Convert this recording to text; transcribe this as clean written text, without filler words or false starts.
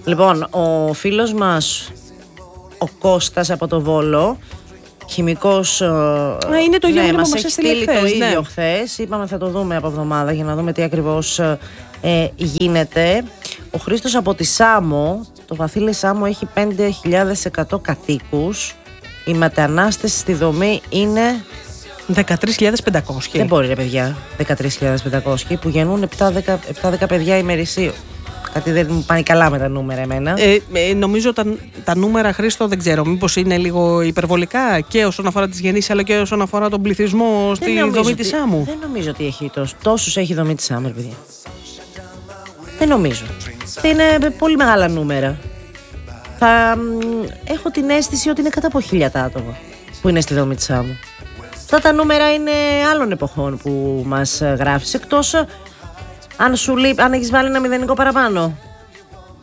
Λοιπόν, ο φίλος μας, ο Κώστας από το Βόλο, χημικός, είναι το ίδιο ναι, που μας μας έχει έστειλε στείλει χθες, το ίδιο χθες. Είπαμε θα το δούμε από εβδομάδα για να δούμε τι ακριβώς γίνεται. Ο Χρήστος από τη Σάμο, το Βαθύλη Σάμο έχει 5.100 κατοίκους. Οι μετανάστες στη δομή είναι 13.500. Δεν μπορεί ρε παιδιά, 13.500 που γεννούν 7-10 παιδιά ημερησίως. Κάτι δεν μου πάνε καλά με τα νούμερα εμένα. Νομίζω τα νούμερα, Χρήστο, δεν ξέρω, μήπως είναι λίγο υπερβολικά και όσον αφορά τις γεννήσεις αλλά και όσον αφορά τον πληθυσμό στη δομή της Σάμου. Δεν νομίζω ότι έχει τόσους έχει η δομή της Σάμου, παιδιά. Δεν νομίζω. Είναι πολύ μεγάλα νούμερα. Έχω την αίσθηση ότι είναι κάτω από 1.000 άτομα που είναι στη δομή της Σάμου. Αυτά τα νούμερα είναι άλλων εποχών που μας γράφεις, εκτός αν έχεις βάλει ένα μηδενικό παραπάνω.